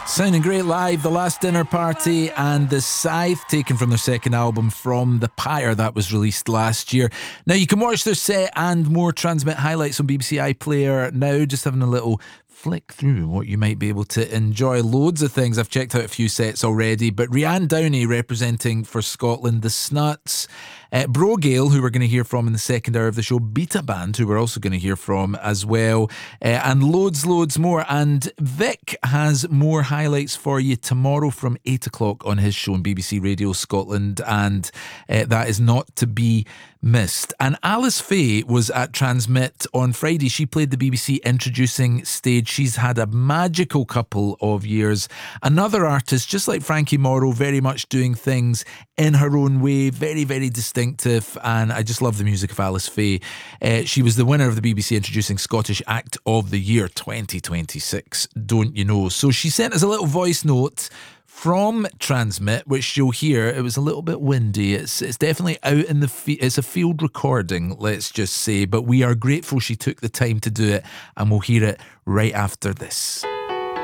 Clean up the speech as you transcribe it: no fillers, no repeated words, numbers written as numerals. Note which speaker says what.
Speaker 1: Sounding great live, The Last Dinner Party and The Scythe, taken from their second album, From the Pyre, that was released last year. Now you can watch their set and more Transmit highlights on BBC iPlayer now, just having a little flick through what you might be able to enjoy. Loads of things. I've checked out a few sets already, but Rianne Downey representing for Scotland, The Snuts, Brogale, who we're going to hear from in the second hour of the show, Beta Band, who we're also going to hear from as well, and loads more. And Vic has more highlights for you tomorrow from 8 o'clock on his show on BBC Radio Scotland, and that is not to be missed. And Alice Faye was at Transmit on Friday. She played the BBC introducing stage. She's had a magical couple of years. Another artist, just like Frankie Morrow, very much doing things in her own way, very distinctive, and I just love the music of Alice Faye. She was the winner of the BBC Introducing Scottish Act of the Year 2026, don't you know? So she sent us a little voice note from Transmit, which you'll hear. It was a little bit windy. It's definitely out in the it's a field recording, let's just say, but we are grateful she took the time to do it, and we'll hear it right after this.